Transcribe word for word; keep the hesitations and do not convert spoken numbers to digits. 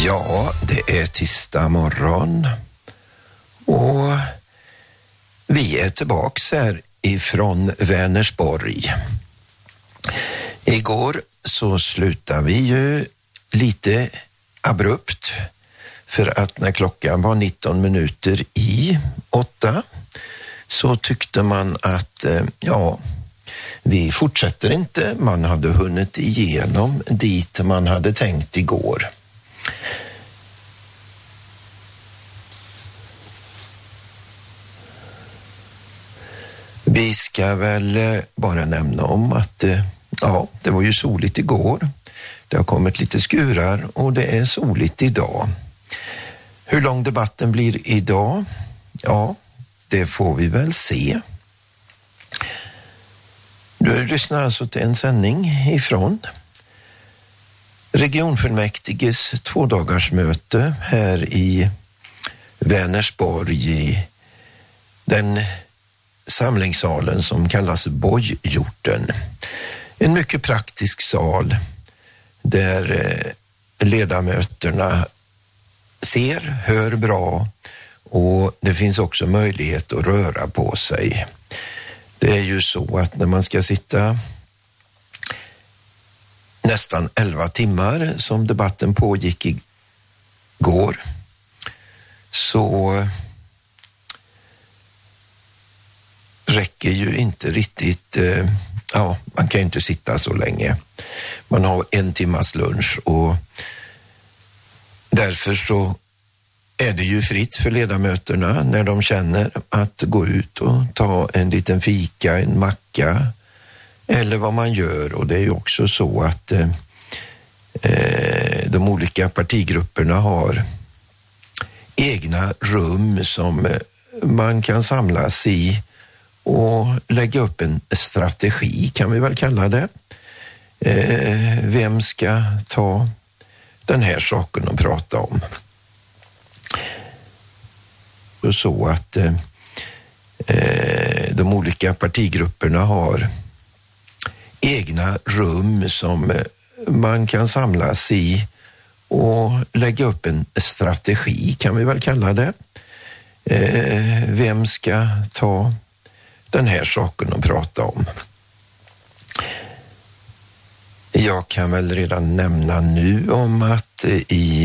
Ja, det är tisdag morgon och vi är tillbaks här ifrån Vänersborg. Igår så slutade vi ju lite abrupt för att när klockan var nitton minuter i åtta så tyckte man att ja, vi fortsätter inte. Man hade hunnit igenom dit man hade tänkt igår. Vi ska väl bara nämna om att ja, det var ju soligt igår. Det har kommit lite skurar och det är soligt idag. Hur lång debatten blir idag? Ja, det får vi väl se. Du lyssnar alltså till en sändning ifrån regionfullmäktiges tvådagarsmöte här i Vänersborg i den samlingssalen som kallas Bojhjorten. En mycket praktisk sal där ledamöterna ser, hör bra och det finns också möjlighet att röra på sig. Det är ju så att när man ska sitta nästan elva timmar som debatten pågick igår så räcker ju inte riktigt, ja, man kan ju inte sitta så länge. Man har en timmas lunch och därför så är det ju fritt för ledamöterna när de känner att gå ut och ta en liten fika, en macka eller vad man gör. Och det är ju också så att eh, de olika partigrupperna har egna rum som man kan samlas i och lägga upp en strategi, kan vi väl kalla det. Eh, vem ska ta den här saken och prata om? Och så att eh, de olika partigrupperna har egna rum som man kan samlas i och lägga upp en strategi, kan vi väl kalla det. Eh, vem ska ta den här saken och prata om? Jag kan väl redan nämna nu om att i